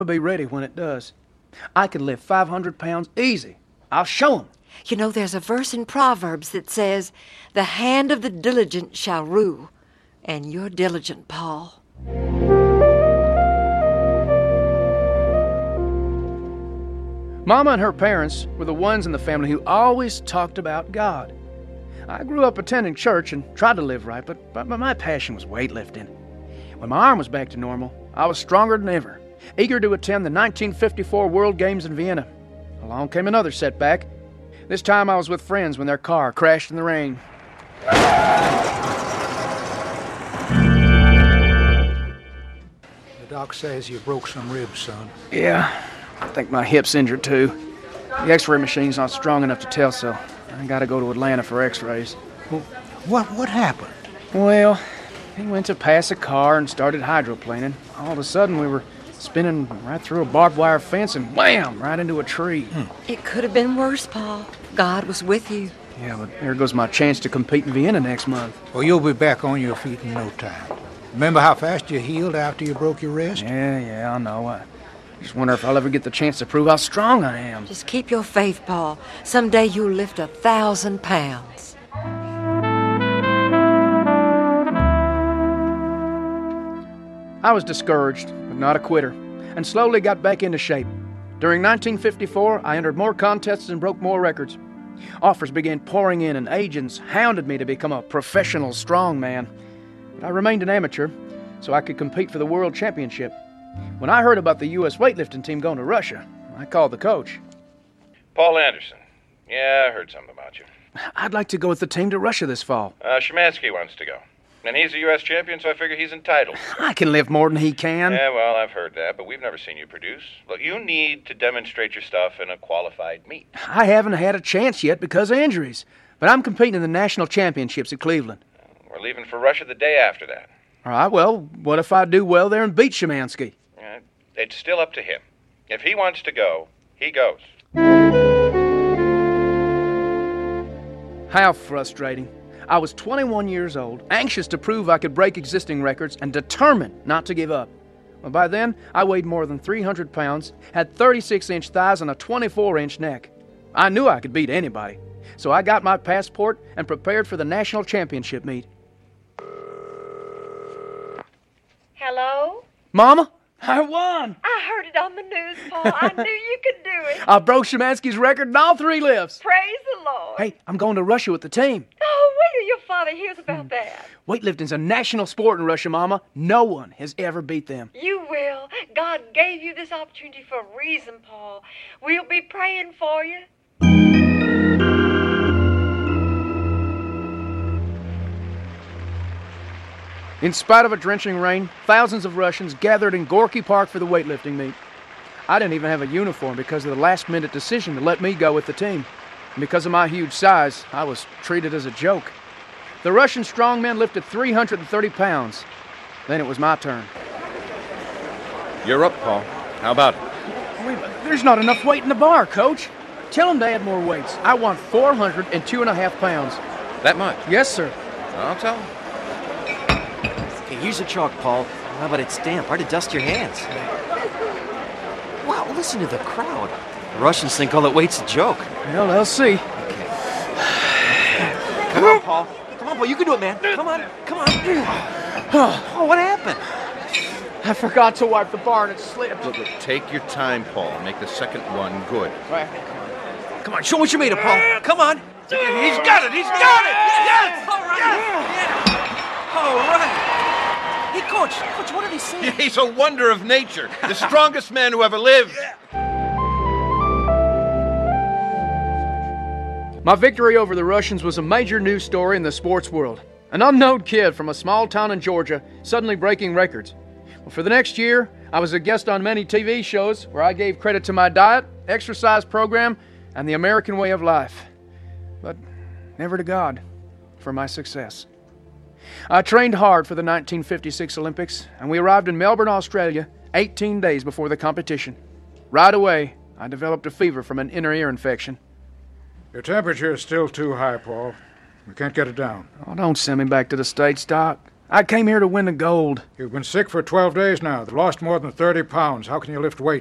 I'll be ready when it does. I can lift 500 pounds easy. I'll show 'em. You know, there's a verse in Proverbs that says, "The hand of the diligent shall rule," and you're diligent, Paul. Mama and her parents were the ones in the family who always talked about God. I grew up attending church and tried to live right, but my passion was weightlifting. When my arm was back to normal, I was stronger than ever, eager to attend the 1954 World Games in Vienna. Along came another setback. This time I was with friends when their car crashed in the rain. The doc says you broke some ribs, son. Yeah, I think my hip's injured too. The x-ray machine's not strong enough to tell, so I gotta go to Atlanta for x-rays. Well, what happened? Well, he went to pass a car and started hydroplaning. All of a sudden, we were spinning right through a barbed wire fence and wham, right into a tree. It could have been worse, Paul. God was with you. Yeah, but there goes my chance to compete in Vienna next month. Well, you'll be back on your feet in no time. Remember how fast you healed after you broke your wrist? Yeah, I know. I just wonder if I'll ever get the chance to prove how strong I am. Just keep your faith, Paul. Someday you'll lift 1,000 pounds. I was discouraged, but not a quitter, and slowly got back into shape. During 1954, I entered more contests and broke more records. Offers began pouring in, and agents hounded me to become a professional strongman. But I remained an amateur, so I could compete for the World Championship. When I heard about the U.S. weightlifting team going to Russia, I called the coach. Paul Anderson. Yeah, I heard something about you. I'd like to go with the team to Russia this fall. Szymanski wants to go. And he's a U.S. champion, so I figure he's entitled. I can lift more than he can. Yeah, well, I've heard that, but we've never seen you produce. Look, you need to demonstrate your stuff in a qualified meet. I haven't had a chance yet because of injuries, but I'm competing in the national championships at Cleveland. We're leaving for Russia the day after that. All right, well, what if I do well there and beat Szymanski? It's still up to him. If he wants to go, he goes. How frustrating. I was 21 years old, anxious to prove I could break existing records, and determined not to give up. Well, by then, I weighed more than 300 pounds, had 36-inch thighs and a 24-inch neck. I knew I could beat anybody, so I got my passport and prepared for the national championship meet. Hello? Mama, I won! I heard it on the news, Paul. I knew you could do it. I broke Szymanski's record in all 3 lifts. Praise the Lord. Hey, I'm going to Russia with the team. Oh, wait till your father hears about that. Weightlifting's a national sport in Russia, Mama. No one has ever beat them. You will. God gave you this opportunity for a reason, Paul. We'll be praying for you. In spite of a drenching rain, thousands of Russians gathered in Gorky Park for the weightlifting meet. I didn't even have a uniform because of the last-minute decision to let me go with the team. And because of my huge size, I was treated as a joke. The Russian strongmen lifted 330 pounds. Then it was my turn. You're up, Paul. How about it? Wait, there's not enough weight in the bar, Coach. Tell them to add more weights. I want 402.5 pounds. That much? Yes, sir. I'll tell him. Okay, here's a chalk, Paul. How about it's damp? Hard to dust your hands. Wow, listen to the crowd. The Russians think all that weight's a joke. Well, they'll see. Okay. Come on, Paul. Come on, Paul. You can do it, man. Come on. Come on. Oh, what happened? I forgot to wipe the bar and it slipped. Look, take your time, Paul. Make the second one good. Right. Come on, show what you made of, Paul. Come on. He's got it! He's got it! Yes! All right. Yeah. All right. Hey, Coach, what did he say? He's a wonder of nature. The strongest man who ever lived. My victory over the Russians was a major news story in the sports world. An unknown kid from a small town in Georgia suddenly breaking records. Well, for the next year, I was a guest on many TV shows where I gave credit to my diet, exercise program, and the American way of life. But never to God for my success. I trained hard for the 1956 Olympics, and we arrived in Melbourne, Australia, 18 days before the competition. Right away, I developed a fever from an inner ear infection. Your temperature is still too high, Paul. We can't get it down. Oh, don't send me back to the States, Doc. I came here to win the gold. You've been sick for 12 days now. Lost more than 30 pounds. How can you lift weights?